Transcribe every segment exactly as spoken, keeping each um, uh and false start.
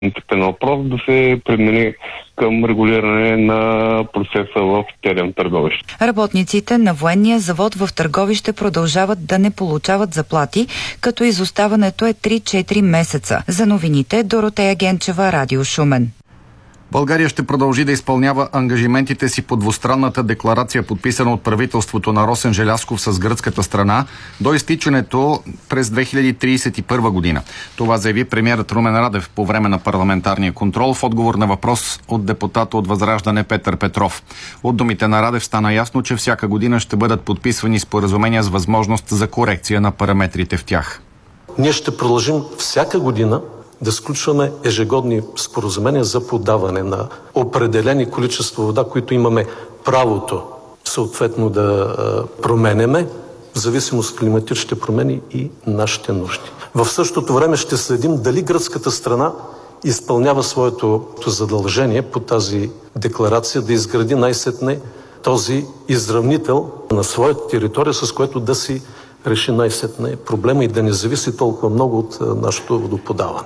на въпрос да се премине към регулиране на процеса в Терем Търговище. Работниците на военния завод в Търговище продължават да не получават заплати, като изоставането е три-четири месеца. За новините Доротея Генчева, Радио Шумен. България ще продължи да изпълнява ангажиментите си по двустранната декларация, подписана от правителството на Росен Желязков с гръцката страна до изтичането през две хиляди тридесет и първа година. Това заяви премиерът Румен Радев по време на парламентарния контрол в отговор на въпрос от депутата от Възраждане Петър Петров. От думите на Радев стана ясно, че всяка година ще бъдат подписвани споразумения с възможност за корекция на параметрите в тях. Ние ще продължим всяка година да сключваме ежегодни споразумения за подаване на определени количества вода, които имаме правото съответно да променяме, в зависимост от климатичните промени и нашите нужди. В същото време ще следим дали гръцката страна изпълнява своето задължение по тази декларация да изгради най-сетне този изравнител на своята територия, с което да си реши най-сетне проблема и да не зависи толкова много от нашето водоподаване.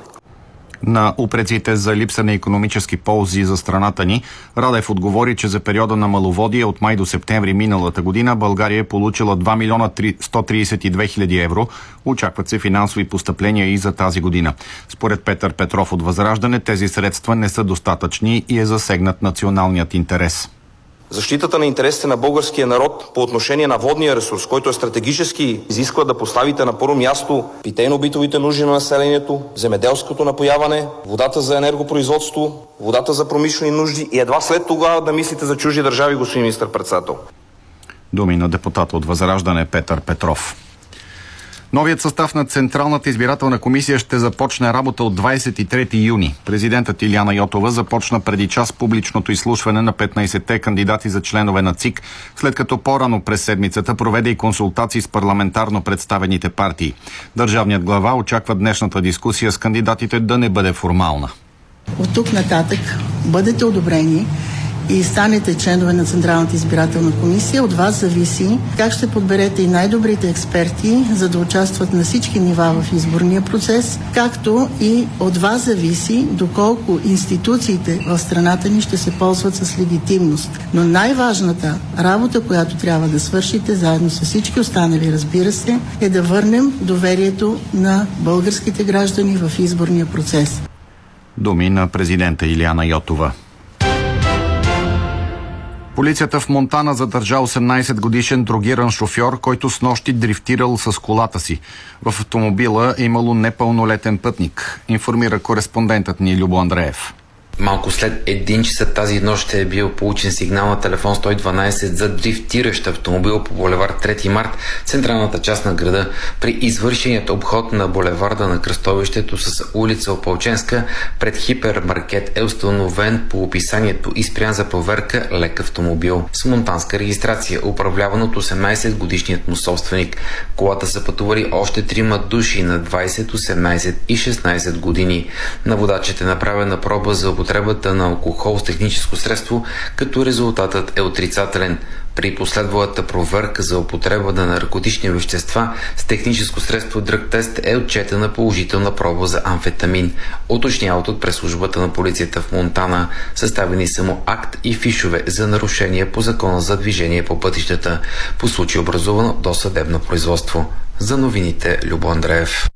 На упреците за липса на икономически ползи за страната ни, Радев отговори, че за периода на маловодие от май до септември миналата година България е получила два милиона сто тридесет и две хиляди евро. Очакват се финансови постъпления и за тази година. Според Петър Петров от Възраждане, тези средства не са достатъчни и е засегнат националният интерес. Защитата на интересите на българския народ по отношение на водния ресурс, който е стратегически, изисква да поставите на първо място питейно-битовите нужди на населението, земеделското напояване, водата за енергопроизводство, водата за промишлени нужди и едва след това да мислите за чужди държави, господин министър-председател. Думи на депутата от Възраждане Петър Петров. Новият състав на Централната избирателна комисия ще започне работа от двадесет и трети юни. Президентът Илияна Йотова започна преди час публичното изслушване на петнадесетте кандидати за членове на ЦИК, след като по-рано през седмицата проведе и консултации с парламентарно представените партии. Държавният глава очаква днешната дискусия с кандидатите да не бъде формална. От тук нататък бъдете одобрени и станете членове на Централната избирателна комисия, от вас зависи как ще подберете и най-добрите експерти, за да участват на всички нива в изборния процес, както и от вас зависи доколко институциите в страната ни ще се ползват с легитимност. Но най-важната работа, която трябва да свършите, заедно с всички останали, разбира се, е да върнем доверието на българските граждани в изборния процес. Думи на президента Илияна Йотова. Полицията в Монтана задържа осемнадесет годишен дрогиран шофьор, който снощи дрифтирал с колата си. В автомобила е имало непълнолетен пътник, информира кореспондентът ни Любо Андреев. Малко след един часа тази нощ е бил получен сигнал на телефон сто и дванадесет за дрифтиращ автомобил по булевард трети март, централната част на града. При извършеният обход на булеварда на кръстовището с улица Опалченска пред хипермаркет е установен по описанието и спрян за проверка лек автомобил с монтанска регистрация, управляван от осемнадесет годишният му собственик. Колата са пътували още трима души на двадесет, осемнадесет и шестнадесет години. На водачите е направена проба за употребата на алкохол с техническо средство, като резултатът е отрицателен. При последвалата проверка за употреба на наркотични вещества с техническо средство дръг тест е отчетена положителна проба за амфетамин. Уточняват от пресслужбата на полицията в Монтана. Съставени са му акт и фишове за нарушение по закона за движение по пътищата. По случай образувано досъдебно производство. За новините Любо Андреев.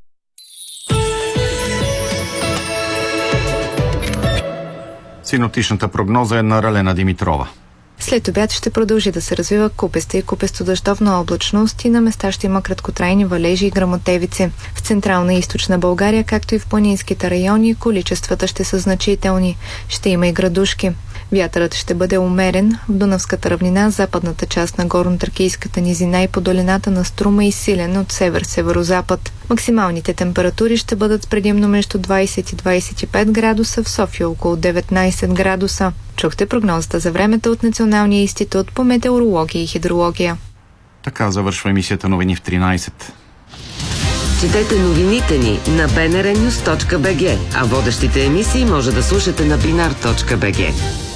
Синоптичната прогноза е на Ралена Димитрова. След обяд ще продължи да се развива купеста и купесто-дъждовна облачност и на места ще има краткотрайни валежи и гръмотевици. В централна и източна България, както и в планинските райони, количествата ще са значителни. Ще има и градушки. Вятърът ще бъде умерен в Дунавската равнина, западната част на горно-тракийската низина и по долината на Струма и силен от север-северозапад. Максималните температури ще бъдат предимно между двадесет и двадесет и пет градуса, в София около деветнадесет градуса. Чухте прогнозата за времето от Националния институт по метеорология и хидрология. Така завършва емисията Новини в тринадесет. Четете новините ни на би ен ар нюз точка би джи, а водещите емисии може да слушате на бинар точка би джи.